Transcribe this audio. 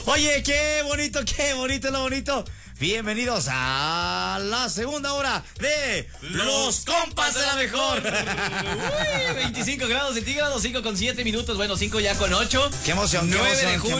Oye, qué bonito es lo bonito. Bienvenidos a la segunda hora de Los Compas de la Mejor. Uy, 25 grados centígrados, 5 con 7 minutos, bueno, 5 ya con 8. Qué emoción, 9 qué emoción, de junio.